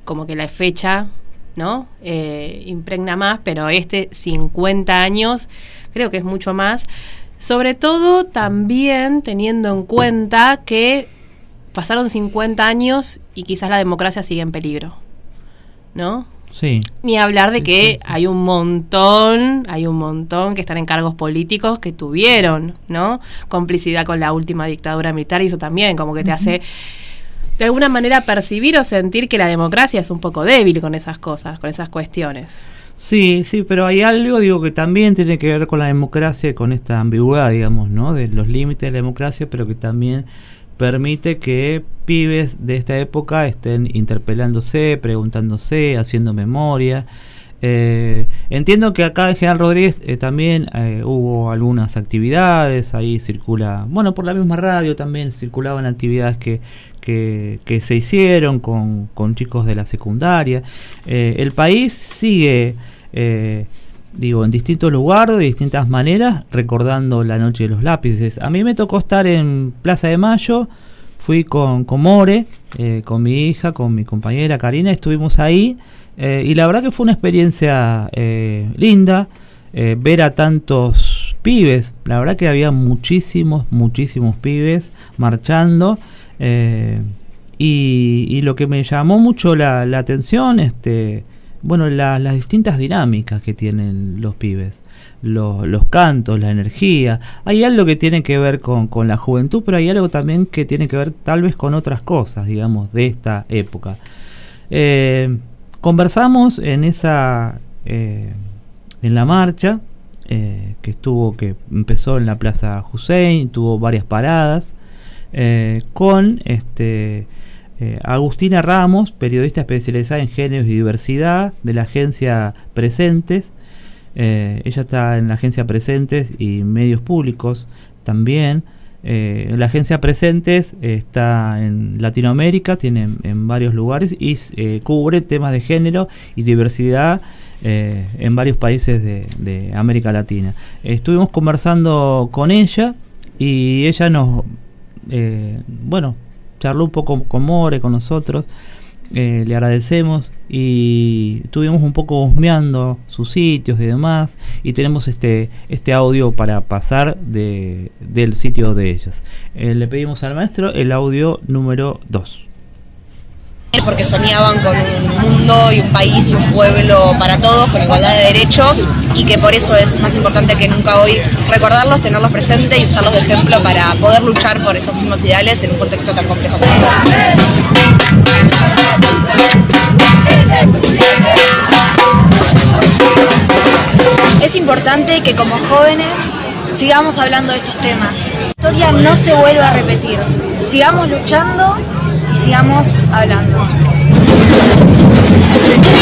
como que la fecha, ¿no? Impregna más, pero 50 años creo que es mucho más, sobre todo también teniendo en cuenta que pasaron 50 años y quizás la democracia sigue en peligro, ¿no? Sí. Ni hablar de que hay un montón que están en cargos políticos que tuvieron, ¿no? Complicidad con la última dictadura militar, y eso también como que te hace de alguna manera percibir o sentir que la democracia es un poco débil con esas cosas, con esas cuestiones. Sí, pero hay algo, digo, que también tiene que ver con la democracia, con esta ambigüedad, digamos, ¿no? De los límites de la democracia, pero que también permite que pibes de esta época estén interpelándose, preguntándose, haciendo memoria. Entiendo que acá en General Rodríguez también hubo algunas actividades, ahí circula, bueno, por la misma radio también circulaban actividades que se hicieron con chicos de la secundaria. El país sigue, en distintos lugares, de distintas maneras, recordando la noche de los lápices. A mí me tocó estar en Plaza de Mayo, fui con More, con mi hija, con mi compañera Karina, estuvimos ahí, y la verdad que fue una experiencia linda, ver a tantos pibes. La verdad que había muchísimos pibes marchando, y lo que me llamó mucho la atención, las distintas dinámicas que tienen los pibes, los cantos, la energía. Hay algo que tiene que ver con la juventud, pero hay algo también que tiene que ver tal vez con otras cosas, digamos, de esta época. Conversamos en la marcha que empezó en la Plaza Hussein, tuvo varias paradas, con Agustina Ramos, periodista especializada en géneros y diversidad de la agencia Presentes. Ella está en la agencia Presentes y Medios Públicos también. La agencia Presentes está en Latinoamérica, tiene en varios lugares y cubre temas de género y diversidad en varios países de América Latina. Estuvimos conversando con ella y ella nos charló un poco con More, con nosotros, le agradecemos, y estuvimos un poco husmeando sus sitios y demás, y tenemos este audio para pasar del sitio de ellas. Le pedimos al maestro el audio número 2. Porque soñaban con un mundo y un país y un pueblo para todos, con igualdad de derechos, y que por eso es más importante que nunca hoy recordarlos, tenerlos presentes y usarlos de ejemplo para poder luchar por esos mismos ideales en un contexto tan complejo como este. Es importante que como jóvenes sigamos hablando de estos temas. La historia no se vuelva a repetir. Sigamos luchando y sigamos hablando.